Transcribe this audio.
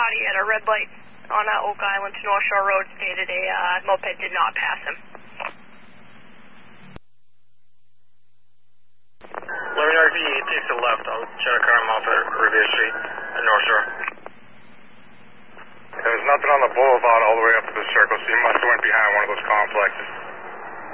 body at a red light on Oak Island to North Shore Road stated a moped did not pass him. Let me know if he takes a left. I'll try to car him off at Revere Street at North Shore. There's nothing on the boulevard all the way up to the circle, so you must have went behind one of those complexes.